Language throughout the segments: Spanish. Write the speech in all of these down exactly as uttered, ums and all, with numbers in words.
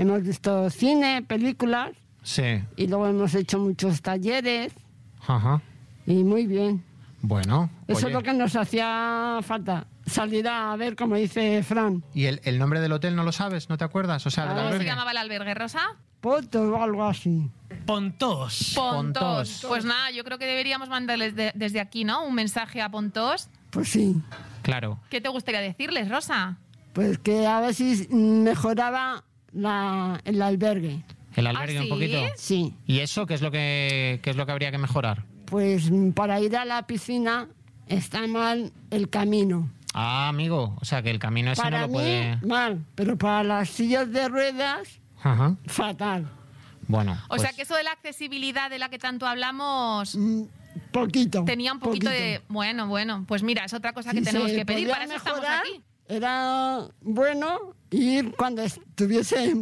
hemos visto cine, películas. Sí. Y luego hemos hecho muchos talleres. Ajá. Y muy bien. Bueno. Eso oye. es lo que nos hacía falta. Salir a ver, como dice Fran. ¿Y el, el nombre del hotel no lo sabes? ¿No te acuerdas? O sea, del Ah, ¿Cómo se albergue. llamaba el albergue, Rosa? Potos o algo así. Pontos. Pontos. Pontos. Pues nada, yo creo que deberíamos mandarles de- desde aquí, ¿no? Un mensaje a Pontos. Pues sí. Claro. ¿Qué te gustaría decirles, Rosa? Pues que a ver si mejoraba la, el albergue. El albergue ¿Ah, un sí? poquito. Sí. ¿Y eso qué es lo que qué es lo que habría que mejorar? Pues para ir a la piscina está mal el camino. Ah, amigo, o sea que el camino ese Para no lo mí, puede. mal. Pero para las sillas de ruedas, Ajá. fatal. Bueno. O sea que eso de la accesibilidad de la que tanto hablamos Mm, Poquito. tenía un poquito, poquito. de... Bueno, bueno, pues mira, es otra cosa que Si tenemos se que pedir, podía para eso estamos mejorar, aquí. Era bueno ir cuando estuviese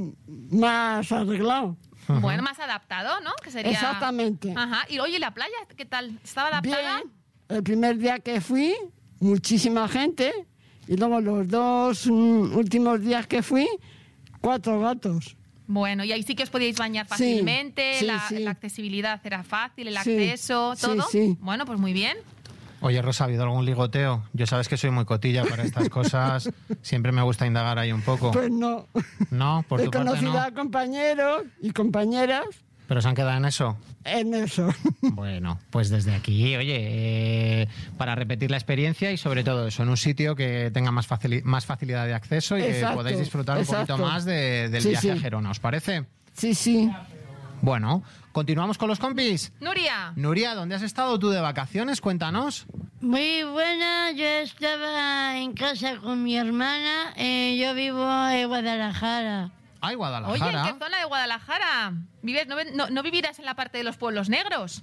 más arreglado. Bueno, más adaptado, ¿no? Que sería... Exactamente. Ajá. Y oye, ¿la playa qué tal? ¿Estaba adaptada? Bien. El primer día que fui, muchísima gente. Y luego los dos mm, últimos días que fui, cuatro gatos. Bueno, y ahí sí que os podíais bañar Sí, fácilmente, sí, la, sí. la accesibilidad era fácil, el Sí, acceso, sí, todo. sí. Bueno, pues muy bien. Oye, Rosa, ¿ha habido algún ligoteo? Yo sabes que soy muy cotilla para estas cosas. Siempre me gusta indagar ahí un poco. Pues no. No, por He tu parte conocido no. a compañeros y compañeras Pero se han quedado en eso. en eso. Bueno, pues desde aquí, oye, eh, para repetir la experiencia y sobre todo eso, en un sitio que tenga más, facili- más facilidad de acceso y Exacto, que podáis disfrutar un exacto. poquito más de- del Sí, viaje sí. a Gerona, ¿os parece? Sí, sí. Bueno, continuamos con los compis. Nuria, Nuria, ¿dónde has estado tú de vacaciones? Cuéntanos. Muy buena, yo estaba en casa con mi hermana, eh, yo vivo en Guadalajara. Ay, oye, Guadalajara. ¿en qué zona de Guadalajara? ¿Vives, no, no, no vivirás en la parte de los pueblos negros?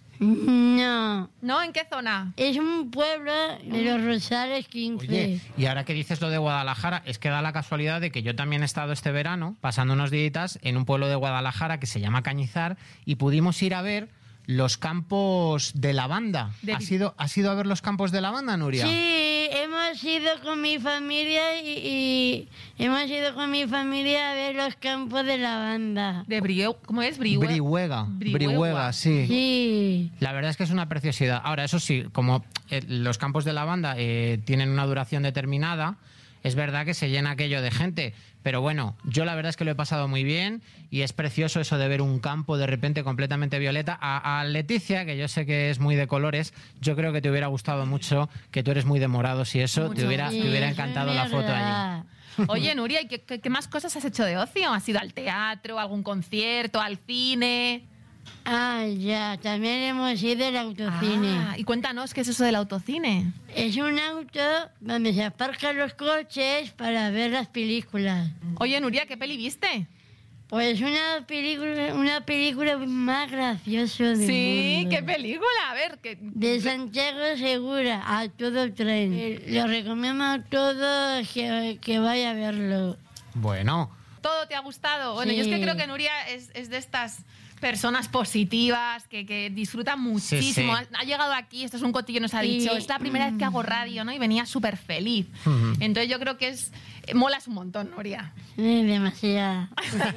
No, ¿No? ¿En qué zona? es un pueblo de los Rosales quince. Oye, y ahora que dices lo de Guadalajara, es que da la casualidad de que yo también he estado este verano pasando unos días en un pueblo de Guadalajara que se llama Cañizar y pudimos ir a ver los campos de lavanda. De- ¿Has ido, ¿Has ido a ver los campos de lavanda, Nuria? Sí, hemos ido con mi familia y, y hemos ido con mi familia a ver los campos de lavanda. De Brio, ¿cómo es? Briue- Brihuega. Brihuega. Brihuega, sí. Sí, La verdad es que es una preciosidad. Ahora, eso sí, como eh, los campos de lavanda eh, tienen una duración determinada, es verdad que se llena aquello de gente. Pero bueno, yo la verdad es que lo he pasado muy bien y es precioso eso de ver un campo de repente completamente violeta. A, a Leticia, que yo sé que es muy de colores, yo creo que te hubiera gustado mucho, que tú eres muy de morados y eso, te Mucho. hubiera, sí, te hubiera eso encantado es la foto allí. verdad. Oye, Nuria, ¿y qué, qué- qué más cosas has hecho de ocio? ¿Has ido al teatro, a algún concierto, al cine? Ah, ya, también hemos ido al autocine. Ah, y cuéntanos, ¿qué es eso del autocine? Es un auto donde se aparcan los coches para ver las películas. Oye, Nuria, ¿qué peli viste? Pues una película, una película más graciosa del Sí, mundo. ¿qué película? A ver, que... De Santiago Segura, a todo tren. Eh, Lo recomiendo a todos que, que vaya a verlo. Bueno, ¿Todo te ha gustado? Bueno, yo es que Sí. creo que Nuria es, es de estas personas positivas que, que disfrutan muchísimo. Sí, sí. Ha, ha llegado aquí, esto es un cotillo, nos ha Sí. dicho, es la primera vez que hago radio, ¿no? Y venía súper feliz. Ujú. Entonces yo creo que es... Molas un montón, Nuria. Eh, demasiado.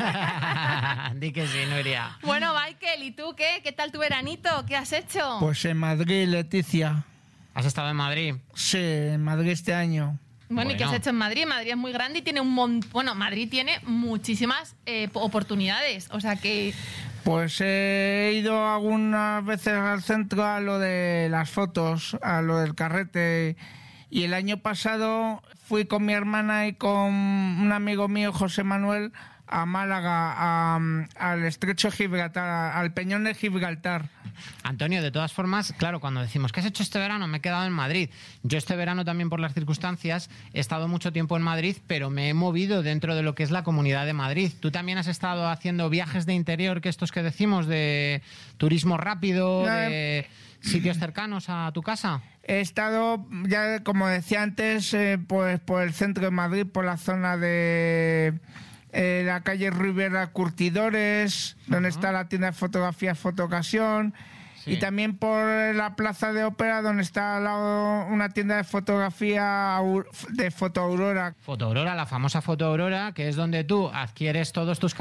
di que sí, Nuria. Bueno, Michael, ¿y tú qué? ¿Qué tal tu veranito? ¿Qué has hecho? Pues en Madrid, Leticia. ¿Has estado en Madrid? Sí, en Madrid este año. Bueno, ¿y qué has Bueno. hecho en Madrid? Madrid es muy grande y tiene un montón... Bueno, Madrid tiene muchísimas eh, oportunidades. O sea que... Pues he ido algunas veces al centro a lo de las fotos, a lo del carrete. Y el año pasado fui con mi hermana y con un amigo mío, José Manuel, a Málaga, a- al estrecho Gibraltar, al Peñón de Gibraltar. Antonio, de todas formas, claro, cuando decimos, ¿qué has hecho este verano? Me he quedado en Madrid. Yo este verano también por las circunstancias he estado mucho tiempo en Madrid, pero me he movido dentro de lo que es la Comunidad de Madrid. ¿Tú también has estado haciendo viajes de interior, que estos que decimos, de turismo rápido, No, de sitios cercanos a tu casa? He estado, ya como decía antes, eh, pues por el centro de Madrid, por la zona de eh, la calle Rivera Curtidores, donde está la tienda de fotografía Fotocasión, Sí. y también por la plaza de Ópera, donde está al lado una tienda de fotografía Au- de Foto Aurora. Foto Aurora, la famosa Foto Aurora, que es donde tú adquieres todos tus